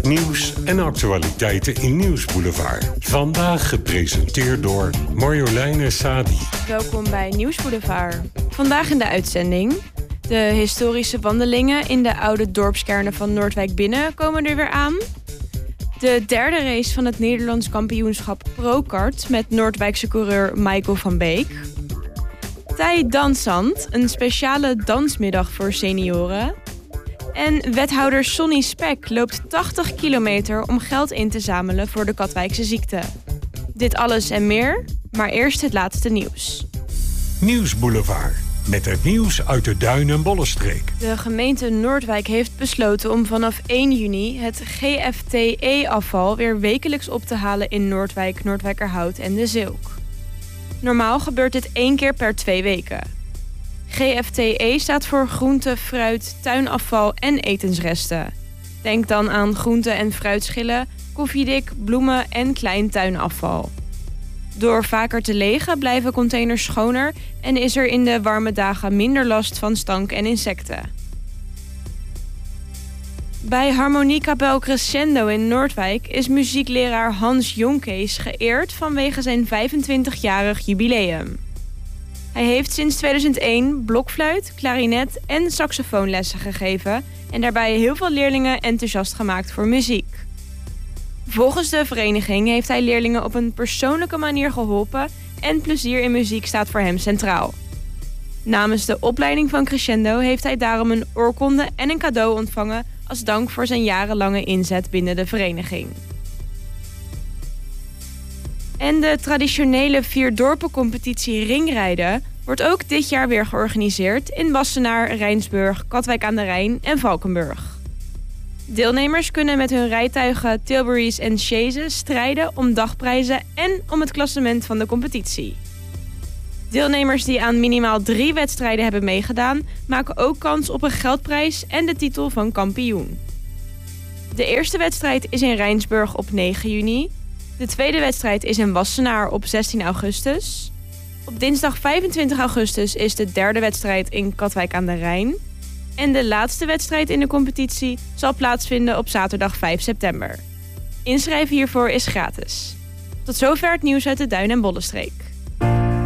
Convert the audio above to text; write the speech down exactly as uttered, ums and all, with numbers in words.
Nieuws en actualiteiten in Nieuwsboulevard. Vandaag gepresenteerd door Marjoleine Sadi. Welkom bij Nieuwsboulevard. Vandaag in de uitzending. De historische wandelingen in de oude dorpskernen van Noordwijk Binnen komen er weer aan. De derde race van het Nederlands kampioenschap Pro-kart met Noordwijkse coureur Michael van Beek. Thai Dansand, een speciale dansmiddag voor senioren. En wethouder Sonny Spek loopt tachtig kilometer om geld in te zamelen voor de Katwijkse ziekte. Dit alles en meer, maar eerst het laatste nieuws. Nieuwsboulevard, met het nieuws uit de Duin- en Bollenstreek. De gemeente Noordwijk heeft besloten om vanaf één juni het G F T E-afval weer wekelijks op te halen in Noordwijk, Noordwijkerhout en de Zilk. Normaal gebeurt dit één keer per twee weken. G F T E staat voor groente, fruit, tuinafval en etensresten. Denk dan aan groente- en fruitschillen, koffiedik, bloemen en klein tuinafval. Door vaker te legen blijven containers schoner en is er in de warme dagen minder last van stank en insecten. Bij Harmoniekapel Crescendo in Noordwijk is muziekleraar Hans Jonkees geëerd vanwege zijn vijfentwintigjarig jubileum. Hij heeft sinds tweeduizend één blokfluit, klarinet en saxofoonlessen gegeven en daarbij heel veel leerlingen enthousiast gemaakt voor muziek. Volgens de vereniging heeft hij leerlingen op een persoonlijke manier geholpen en plezier in muziek staat voor hem centraal. Namens de opleiding van Crescendo heeft hij daarom een oorkonde en een cadeau ontvangen als dank voor zijn jarenlange inzet binnen de vereniging. En de traditionele vierdorpencompetitie ringrijden wordt ook dit jaar weer georganiseerd in Wassenaar, Rijnsburg, Katwijk aan de Rijn en Valkenburg. Deelnemers kunnen met hun rijtuigen, tilburys en chases strijden om dagprijzen en om het klassement van de competitie. Deelnemers die aan minimaal drie wedstrijden hebben meegedaan, maken ook kans op een geldprijs en de titel van kampioen. De eerste wedstrijd is in Rijnsburg op negen juni. De tweede wedstrijd is in Wassenaar op zestien augustus. Op dinsdag vijfentwintig augustus is de derde wedstrijd in Katwijk aan de Rijn. En de laatste wedstrijd in de competitie zal plaatsvinden op zaterdag vijf september. Inschrijven hiervoor is gratis. Tot zover het nieuws uit de Duin- en Bollenstreek.